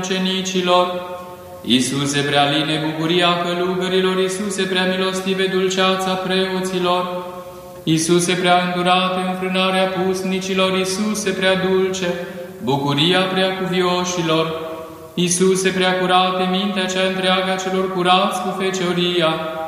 ucenicilor. Iisuse prea line, bucuria călugărilor, Iisuse prea milostive, dulceața preoților. Iisuse prea îndurate, înfrânarea pusnicilor, Iisuse prea dulce, bucuria prea cuvioșilor. Iisuse prea curate, mintea cea întreagă a celor curați cu fecioria.